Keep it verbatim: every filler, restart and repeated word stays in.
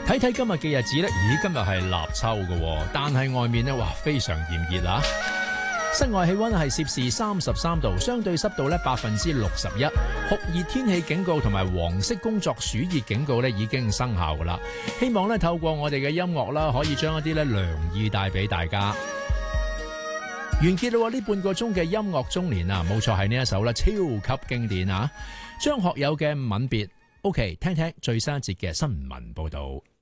睇睇今日嘅日子咧，咦，今日係立秋嘅，但係外面咧，哇，非常炎熱啊！室外氣溫係攝氏三十三度，相對濕度咧百分之六十一，酷熱天氣警告同埋黃色工作暑熱警告咧已經生效噶啦。希望咧透過我哋嘅音樂啦，可以將一啲咧涼意帶俾大家。完結啦，呢半個鐘嘅音樂中年啊，冇錯係呢一首咧超級經典啊！張學友嘅《吻別》。OK， 聽聽最新一節嘅新聞報道。